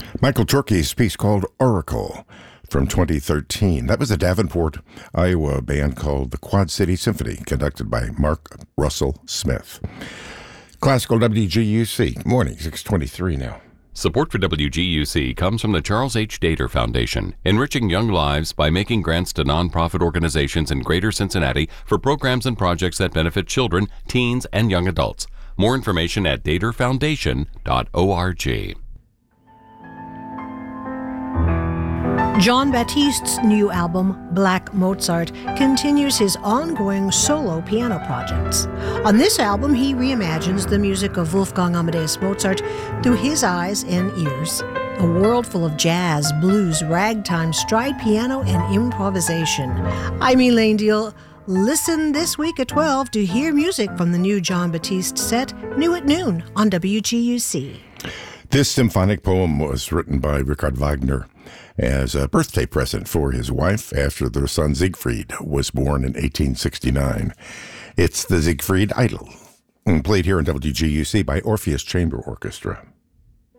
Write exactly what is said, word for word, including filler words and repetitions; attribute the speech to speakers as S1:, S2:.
S1: Michael Chorkey's piece called Oracle from twenty thirteen. That was a Davenport, Iowa band called the Quad City Symphony, conducted by Mark Russell Smith. Classical W G U C. Morning, six twenty-three now.
S2: Support for W G U C comes from the Charles H. Dater Foundation, enriching young lives by making grants to nonprofit organizations in Greater Cincinnati for programs and projects that benefit children, teens, and young adults. More information at dater foundation dot org.
S3: Jon Batiste's new album, Black Mozart, continues his ongoing solo piano projects. On this album, he reimagines the music of Wolfgang Amadeus Mozart through his eyes and ears. A world full of jazz, blues, ragtime, stride piano, and improvisation. I'm Elaine Deal. Listen this week at twelve to hear music from the new Jon Batiste set, new at noon on W G U C.
S1: This symphonic poem was written by Richard Wagner as a birthday present for his wife after their son Siegfried was born in eighteen sixty-nine. It's the Siegfried Idyll, played here in W G U C by Orpheus Chamber Orchestra.